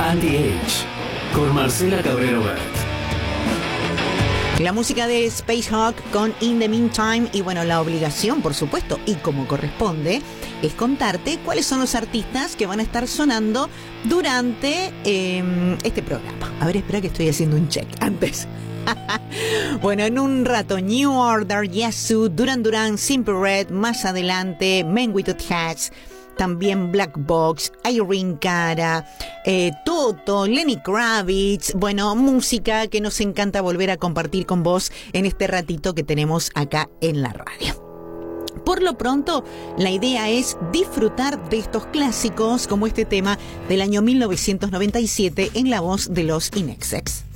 Anti-Age, con Marcela Cabrero Bert. La música de Spacehawk con In the Meantime. Y bueno, la obligación, por supuesto, y como corresponde, es contarte cuáles son los artistas que van a estar sonando durante este programa. A ver, espera que estoy haciendo un check antes. Bueno, en un rato, New Order, Yazoo, Duran Duran, Simple Red, más adelante, Men Without Hats, también Black Box, Irene Cara, Toto, Lenny Kravitz. Bueno, música que nos encanta volver a compartir con vos en este ratito que tenemos acá en la radio. Por lo pronto, la idea es disfrutar de estos clásicos como este tema del año 1997 en la voz de los INXS.